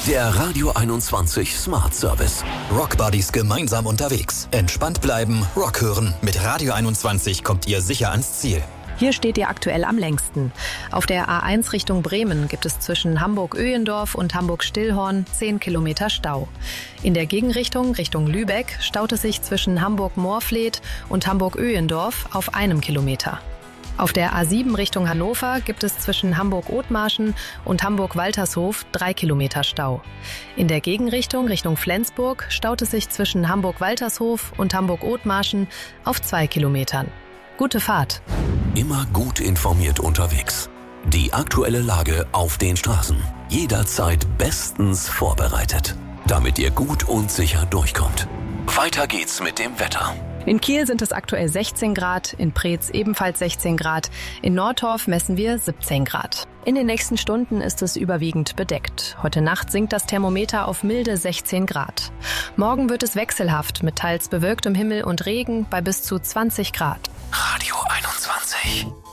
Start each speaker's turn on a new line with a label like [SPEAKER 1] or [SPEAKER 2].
[SPEAKER 1] Der Radio 21 Smart Service.
[SPEAKER 2] Rockbuddies gemeinsam unterwegs. Entspannt bleiben, Rock hören. Mit Radio 21 kommt ihr sicher ans Ziel.
[SPEAKER 3] Hier steht ihr aktuell am längsten. Auf der A1 Richtung Bremen gibt es zwischen Hamburg-Öhendorf und Hamburg-Stillhorn 10 Kilometer Stau. In der Gegenrichtung, Richtung Lübeck, staut es sich zwischen Hamburg-Moorfleet und Hamburg-Öhendorf auf 1 Kilometer. Auf der A7 Richtung Hannover gibt es zwischen Hamburg-Othmarschen und Hamburg-Waltershof 3 Kilometer Stau. In der Gegenrichtung, Richtung Flensburg, staut es sich zwischen Hamburg-Waltershof und Hamburg-Othmarschen auf 2 Kilometern. Gute Fahrt!
[SPEAKER 1] Immer gut informiert unterwegs. Die aktuelle Lage auf den Straßen. Jederzeit bestens vorbereitet, damit ihr gut und sicher durchkommt. Weiter geht's mit dem Wetter.
[SPEAKER 3] In Kiel sind es aktuell 16 Grad, in Preetz ebenfalls 16 Grad, in Nordhorf messen wir 17 Grad. In den nächsten Stunden ist es überwiegend bedeckt. Heute Nacht sinkt das Thermometer auf milde 16 Grad. Morgen wird es wechselhaft mit teils bewölktem Himmel und Regen bei bis zu 20 Grad.
[SPEAKER 1] Radio 21.